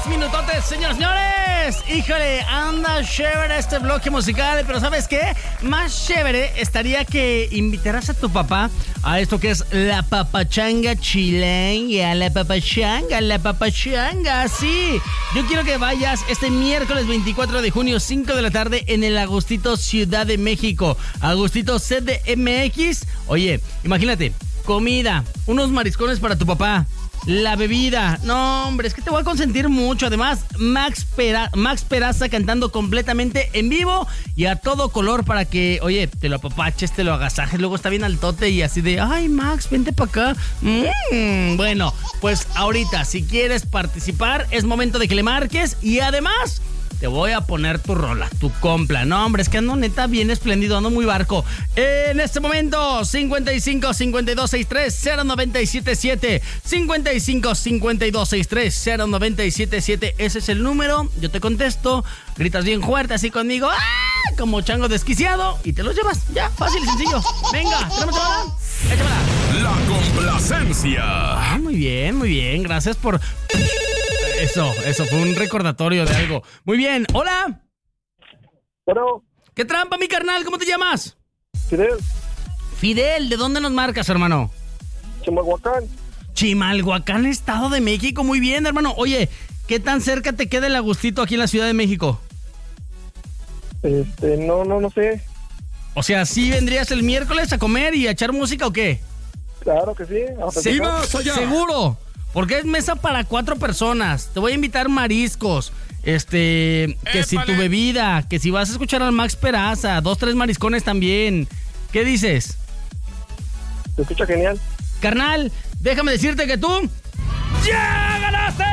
10 minutotes, señores. Híjole, anda chévere este bloque musical, pero ¿sabes qué? Más chévere estaría que invitaras a tu papá a esto que es la papachanga chilenga, la papachanga, sí. Yo quiero que vayas este miércoles 24 de junio, 5 de la tarde, en el Agustito Ciudad de México. Agustito CDMX. Oye, imagínate, comida, unos mariscones para tu papá, la bebida. No, hombre, es que te voy a consentir mucho. Además, Max Peraza cantando completamente en vivo y a todo color para que, oye, te lo apapaches, te lo agasajes. Luego está bien altote y así de, ay, Max, vente para acá. Bueno, pues ahorita, si quieres participar, es momento de que le marques y además te voy a poner tu rola, tu compla. No, hombre, es que ando neta bien espléndido, ando muy barco. En este momento, 55 52 63 0977. 55 52 63 0977. Ese es el número. Yo te contesto. Gritas bien fuerte así conmigo, ¡ah!, como chango desquiciado, y te los llevas. Ya, fácil y sencillo. Venga, ¿tenemos llamada? Échamela. La complacencia. Ah, muy bien. Gracias por... Eso fue un recordatorio de algo. Muy bien, hola. Bueno. ¿Qué trampa, mi carnal? ¿Cómo te llamas? Fidel, ¿de dónde nos marcas, hermano? Chimalhuacán, Estado de México. Muy bien, hermano. Oye, ¿qué tan cerca te queda el Agustito aquí en la Ciudad de México? No sé. O sea, ¿sí vendrías el miércoles a comer y a echar música o qué? Claro que sí. Sí, seguro. Porque es mesa para 4 personas. Te voy a invitar mariscos. Que si tu bebida, que si vas a escuchar al Max Peraza, 2, 3 mariscones también. ¿Qué dices? Se escucha genial. Carnal, déjame decirte que tú ¡ya ganaste!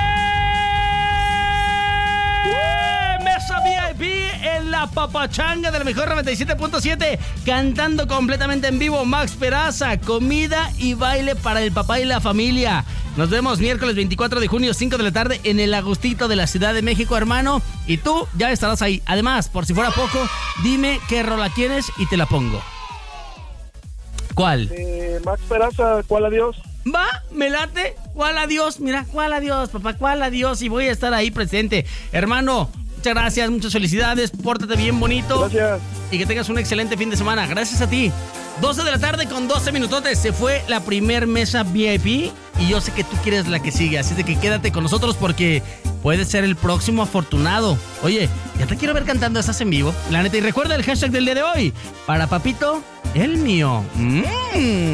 Mesa VIP en la papachanga de la mejor 97.7, cantando completamente en vivo Max Peraza, comida y baile para el papá y la familia. Nos vemos miércoles 24 de junio, 5 de la tarde, en el Agustito de la Ciudad de México, hermano. Y tú ya estarás ahí. Además, por si fuera poco, dime qué rola quieres y te la pongo. ¿Cuál? Max Peraza, ¿cuál adiós? Va, me late. ¿Cuál adiós? Mira, ¿cuál adiós, papá? ¿Cuál adiós? Y voy a estar ahí presente. Hermano, muchas gracias, muchas felicidades. Pórtate bien bonito. Gracias. Y que tengas un excelente fin de semana. Gracias a ti. 12 de la tarde con 12 minutotes. Se fue la primer mesa VIP y yo sé que tú quieres la que sigue. Así de que quédate con nosotros porque puedes ser el próximo afortunado. Oye, ya te quiero ver cantando. Estás en vivo, la neta. Y recuerda el hashtag del día de hoy. Para papito, el mío.